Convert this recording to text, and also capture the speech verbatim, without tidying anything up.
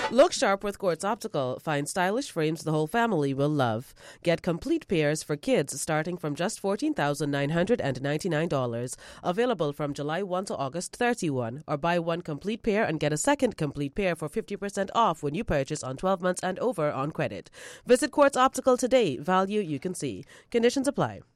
Look sharp with Quartz Optical. Find stylish frames the whole family will love. Get complete pairs for kids starting from just fourteen thousand nine hundred ninety-nine dollars. Available from July first to August thirty-first. Or buy one complete pair and get a second complete pair for fifty percent off when you purchase on twelve months and over on credit. Visit Quartz Optical today. Value you can see. Conditions apply.